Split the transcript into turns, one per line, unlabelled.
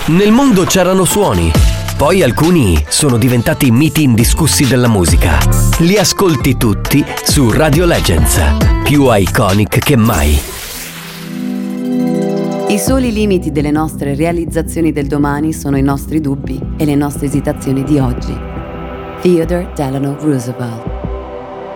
Nel mondo c'erano suoni, poi alcuni sono diventati miti indiscussi della musica. Li ascolti tutti su Radio Legends, più iconic che mai.
I soli limiti delle nostre realizzazioni del domani sono i nostri dubbi e le nostre esitazioni di oggi. Theodore Delano Roosevelt.